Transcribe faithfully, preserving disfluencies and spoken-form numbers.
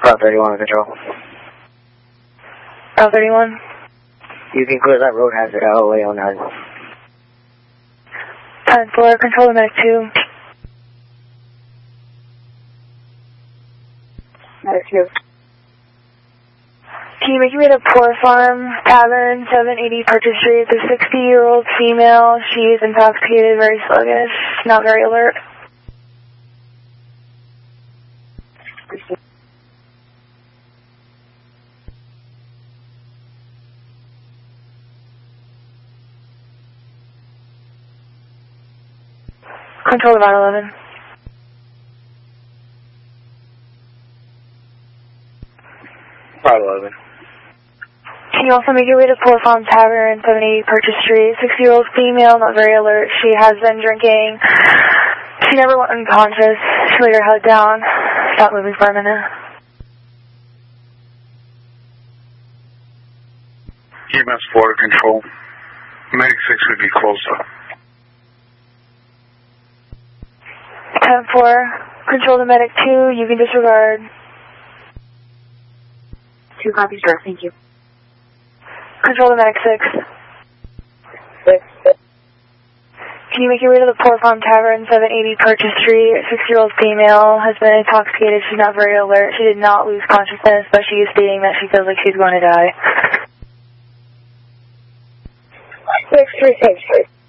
Route thirty-one, control. Route thirty-one? You can clear that road hazard out away on nine. ten four, control the medic two. Medic two. Can you make your way to Poor Farm Tavern, seven eighty Purchase Street? It's a sixty-year-old female. She is intoxicated, very sluggish, not very alert. Control the Route eleven. Route eleven. Can you also make your way to Poor Farm Tavern, seven eighty Purchase Street? sixty-year-old female, not very alert. She has been drinking. She never went unconscious. She laid her head down. Stop moving for a minute. E M S four to control. Medic six would be close up. ten four, control the medic two. You can disregard. Two copies, sir. Thank you. Control the medic six. Six. Can you make your way to the Poor Farm Tavern, seven eighty Purchase Street? A six-year-old female has been intoxicated. She's not very alert. She did not lose consciousness, but she is stating that she feels like she's going to die. Six three six.